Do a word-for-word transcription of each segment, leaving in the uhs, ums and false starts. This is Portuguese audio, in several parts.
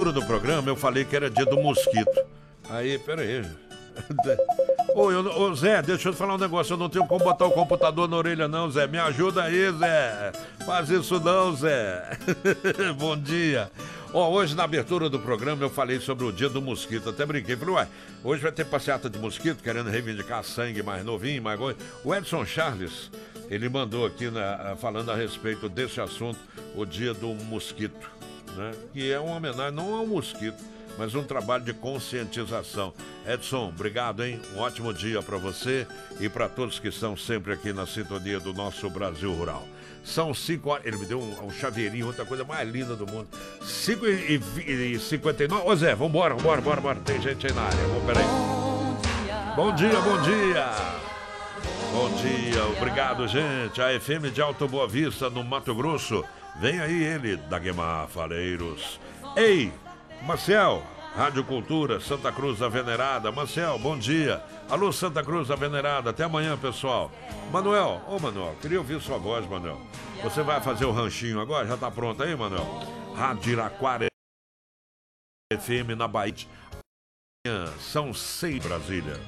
abertura do programa eu falei que era dia do mosquito. Aí, pera aí. Ô, eu, ô, Zé, deixa eu te falar um negócio. Eu não tenho como botar o computador na orelha não, Zé. Me ajuda aí, Zé. Faz isso não, Zé. Bom dia. Ó, hoje na abertura do programa eu falei sobre o dia do mosquito. Até brinquei. Falei, ué, hoje vai ter passeata de mosquito, querendo reivindicar sangue mais novinho, mais coisa. O Edson Charles, ele mandou aqui, né, falando a respeito desse assunto, o dia do mosquito, né? Que é uma homenagem não ao mosquito, mas um trabalho de conscientização. Edson, obrigado, hein? Um ótimo dia para você e para todos que estão sempre aqui na sintonia do nosso Brasil Rural. São cinco horas, ele me deu um, um chaveirinho, outra coisa mais linda do mundo. cinco e cinquenta e nove. Ô Zé, vambora, vambora, vambora, vambora. Tem gente aí na área. Vamos, peraí. Bom dia, bom dia. Bom dia, obrigado, gente. A F M de Alto Boa Vista, no Mato Grosso. Vem aí ele, Dagmar Faleiros. Ei, Marcel, Rádio Cultura, Santa Cruz da Venerada. Marcel, bom dia. Alô, Santa Cruz da Venerada. Até amanhã, pessoal. Manuel, ô Manuel, queria ouvir sua voz, Manuel. Você vai fazer o ranchinho agora? Já tá pronto aí, Manuel? Rádio Iraquara F M na Bahia. São seis, Brasília.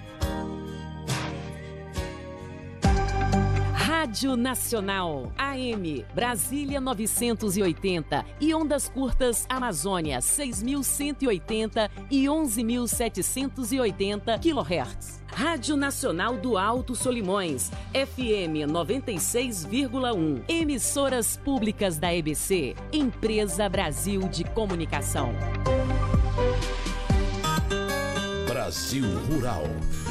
Rádio Nacional, A M, Brasília novecentos e oitenta e ondas curtas Amazônia seis mil cento e oitenta e onze mil setecentos e oitenta quilohertz. Rádio Nacional do Alto Solimões, F M noventa e seis vírgula um. Emissoras públicas da E B C, Empresa Brasil de Comunicação. Brasil Rural.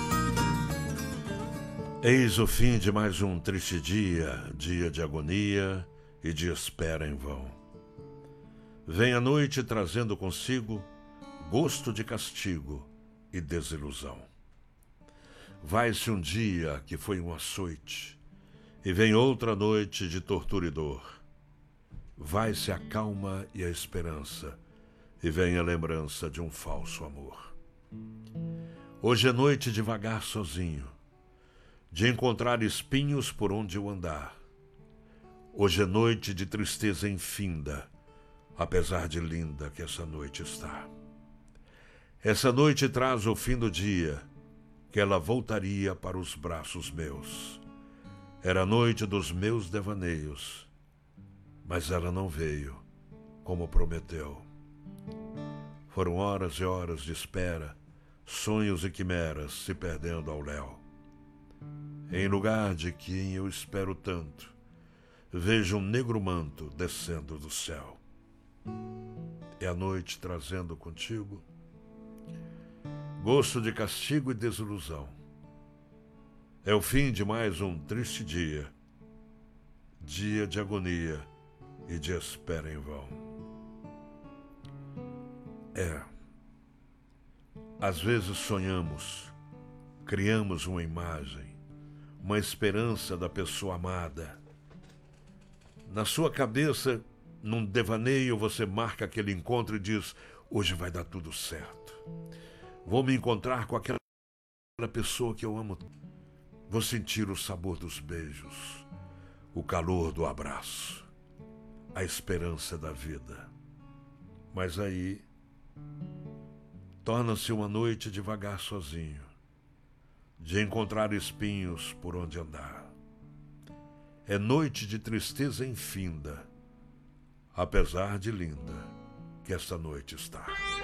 Eis o fim de mais um triste dia, dia de agonia e de espera em vão. Vem a noite trazendo consigo gosto de castigo e desilusão. Vai-se um dia que foi um açoite, e vem outra noite de tortura e dor. Vai-se a calma e a esperança, e vem a lembrança de um falso amor. Hoje é noite de vagar sozinho, de encontrar espinhos por onde eu andar. Hoje é noite de tristeza infinda, apesar de linda que essa noite está. Essa noite traz o fim do dia, que ela voltaria para os braços meus. Era a noite dos meus devaneios, mas ela não veio, como prometeu. Foram horas e horas de espera, sonhos e quimeras se perdendo ao léu. Em lugar de quem eu espero tanto, vejo um negro manto descendo do céu. É a noite trazendo contigo gosto de castigo e desilusão. É o fim de mais um triste dia, dia de agonia e de espera em vão. É, às vezes sonhamos, criamos uma imagem, uma esperança da pessoa amada. Na sua cabeça, num devaneio, você marca aquele encontro e diz: hoje vai dar tudo certo. Vou me encontrar com aquela pessoa que eu amo. Vou sentir o sabor dos beijos, o calor do abraço, a esperança da vida. Mas aí, torna-se uma noite de vagar sozinho, de encontrar espinhos por onde andar. É noite de tristeza infinda, apesar de linda que esta noite está.